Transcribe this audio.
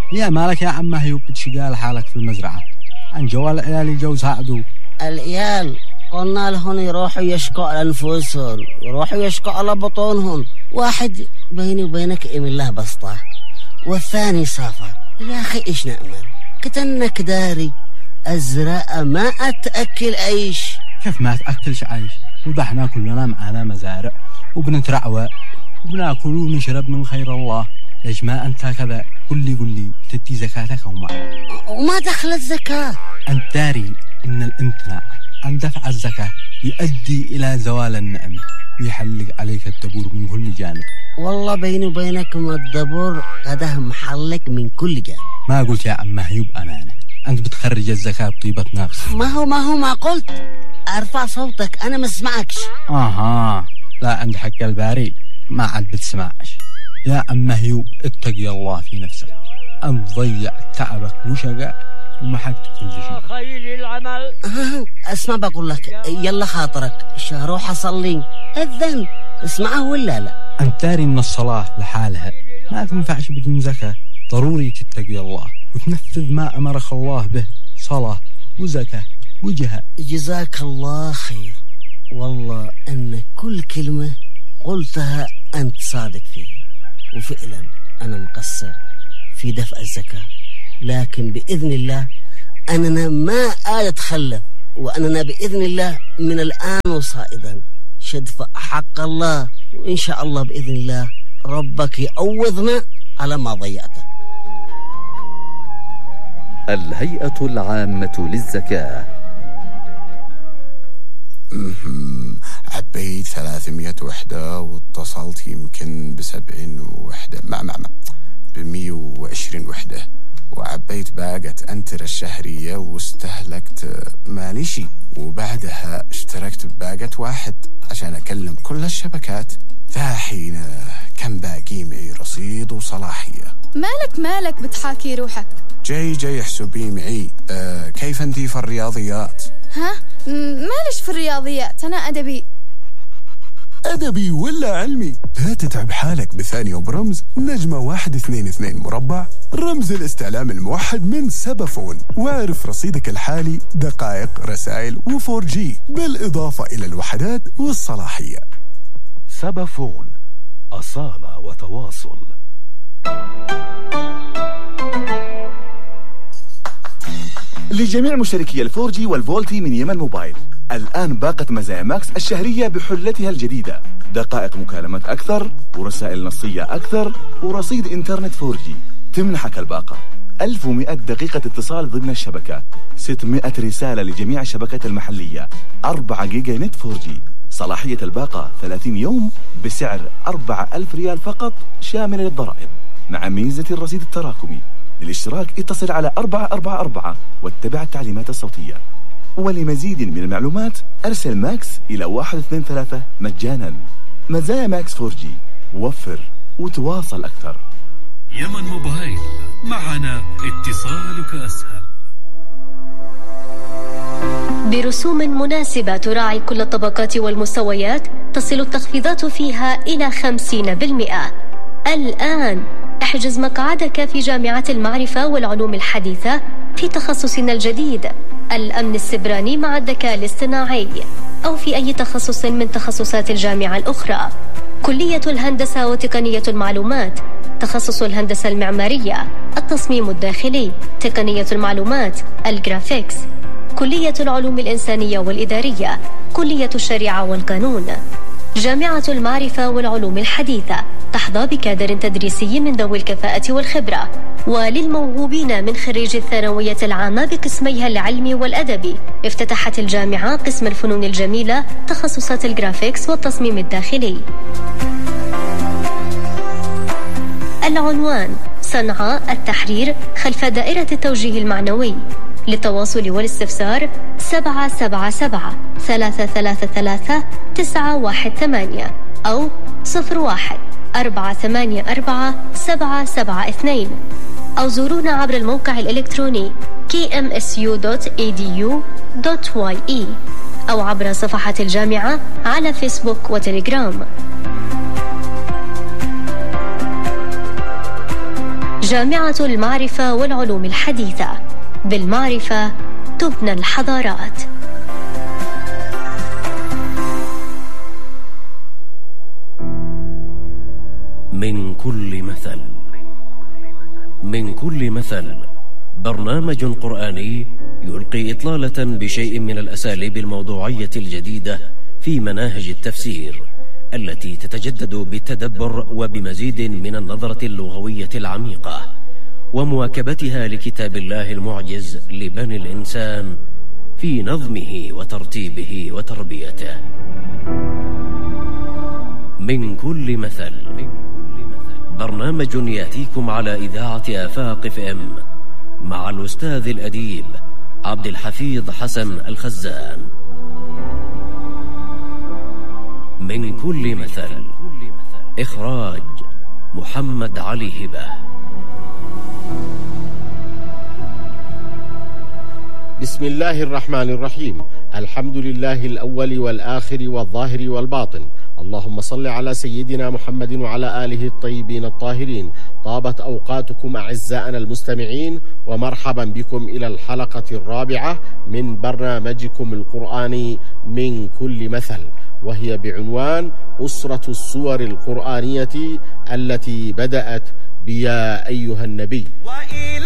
يا مالك يا عم هيوب بتشقال حالك في المزرعة؟ عن جوال العيال يجوزها عدو. العيال قلنا لهم يروحوا يشكوا على أنفسهم، يروحوا يشكوا على بطونهم. واحد بيني وبينك إيمن الله بسطة، والثاني سافر. يا أخي إيش نأمل؟ كتنك داري الزراعة ما أتأكل عيش. كيف ما تأكلش عيش؟ وضحنا كلنا معانا مزارع وبنترعوى وبناكل ونشرب من خير الله. ليش ما أنت كذا؟ قل لي تدي زكاتك وما دخل الزكاة؟ أنت داري إن الامتناع عن دفع الزكاة يؤدي إلى زوال النعم ويحلق عليك الدبور من كل جانب. والله بيني وبينكم الدبور قده محلق من كل جانب. ما قلت يا عم هيوب أمانة، أنت بتخرج الزكاة بطيبة نفس. ما قلت. أرفع صوتك أنا ما اسمعكش. لا عند حق الباري ما عاد بتسمعش. يا عم هيوب اتقي الله في نفسك، أنت ضيع تعبك وشقة ومحقت كل شيء. خير العمل. اسمع بقول لك، يلا خاطرك روح أصلي أذن، اسمعه ولا لا؟ أنت داري إن الصلاة لحالها ما تنفعش بدون زكاة. ضروري تتقي الله وتنفذ ما أمرك الله به، صلاة وزكاة وجهاد. جزاك الله خير. والله أن كل كلمة قلتها أنت صادق فيها، وفعلا أنا مقصر في دفع الزكاة، لكن بإذن الله أننا ما أتخلف، وأننا بإذن الله من الآن وصائدا شدفع حق الله، وإن شاء الله بإذن الله ربك يعوضنا على ما ضيعته. الهيئة العامة للزكاة. عبيت 300 وحدة واتصلت يمكن ب70 وحدة مع ب120 وحدة، وعبيت باقة أنتر الشهرية واستهلكت ماليشي، وبعدها اشتركت بباقة واحد عشان أكلم كل الشبكات. ذاحين كم باقي معي رصيد وصلاحية. مالك بتحاكي روحك؟ جاي احسبي معي. كيف انتي في الرياضيات؟ مالش في الرياضيات، أنا أدبي ولا علمي؟ لا تتعب حالك بثانية وبرمز نجمة 122 مربع، رمز الاستعلام الموحد من سبافون، واعرف رصيدك الحالي، دقائق، رسائل و4G، بالإضافة إلى الوحدات والصلاحية. سبافون، أصالة وتواصل. لجميع مشتركي الفورجي والفولتي من يمن موبايل، الآن باقة مزايا ماكس الشهرية بحلتها الجديدة، دقائق مكالمات أكثر ورسائل نصية أكثر ورصيد إنترنت 4G. تمنحك الباقة 1100 دقيقة اتصال ضمن الشبكة، 600 رسالة لجميع الشبكات المحلية، 4 جيجا نت 4G. صلاحية الباقة 30 يوم بسعر 4000 ريال فقط شامل للضرائب، مع ميزة الرصيد التراكمي. للاشتراك اتصل على 444 واتبع التعليمات الصوتية. ولمزيد من المعلومات أرسل ماكس إلى 123 مجانا. مزايا ماكس 4G، وفر وتواصل أكثر. يمن موبايل، معنا اتصالك أسهل. برسوم مناسبة تراعي كل الطبقات والمستويات، تصل التخفيضات فيها إلى 50%. الآن احجز مقعدك في جامعة المعرفة والعلوم الحديثة في تخصصنا الجديد الأمن السبراني مع الذكاء الاصطناعي، أو في أي تخصص من تخصصات الجامعة الأخرى. كلية الهندسة وتقنية المعلومات، تخصص الهندسة المعمارية، التصميم الداخلي، تقنية المعلومات، الجرافيكس. كلية العلوم الإنسانية والإدارية، كلية الشريعة والقانون. جامعة المعرفة والعلوم الحديثة تحظى بكادر تدريسي من ذوي الكفاءة والخبرة. وللموهوبين من خريج الثانوية العامة بقسميها العلمي والأدبي، افتتحت الجامعة قسم الفنون الجميلة، تخصصات الجرافيكس والتصميم الداخلي. العنوان: صنعاء التحرير خلف دائرة التوجيه المعنوي. للتواصل والاستفسار 777-333-918 أو 01-484-772 أو زورونا عبر الموقع الإلكتروني kmsu.edu.ye أو عبر صفحة الجامعة على فيسبوك وتليجرام. جامعة المعرفة والعلوم الحديثة، بالمعرفة تبنى الحضارات. من كل مثل برنامج قرآني يلقي إطلالة بشيء من الأساليب الموضوعية الجديدة في مناهج التفسير التي تتجدد بالتدبر وبمزيد من النظرة اللغوية العميقة ومواكبتها لكتاب الله المعجز لبني الإنسان في نظمه وترتيبه وتربيته. من كل مثل برنامج يأتيكم على إذاعة آفاق FM مع الأستاذ الأديب عبد الحفيظ حسن الخزان. من كل مثل، إخراج محمد علي هبة. بسم الله الرحمن الرحيم. الحمد لله الأول والآخر والظاهر والباطن. اللهم صل على سيدنا محمد وعلى آله الطيبين الطاهرين. طابت أوقاتكم أعزائنا المستمعين، ومرحبا بكم إلى الحلقة الرابعة من برنامجكم القرآني من كل مثل، وهي بعنوان أسرة السور القرآنية التي بدأت بيا أيها النبي.